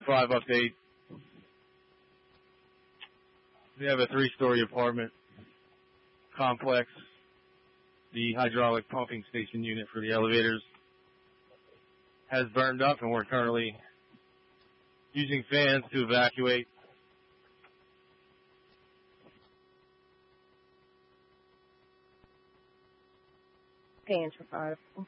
5 update. We have a 3-story apartment complex. The hydraulic pumping station unit for the elevators has burned up, and we're currently using fans to evacuate. Fans for 5.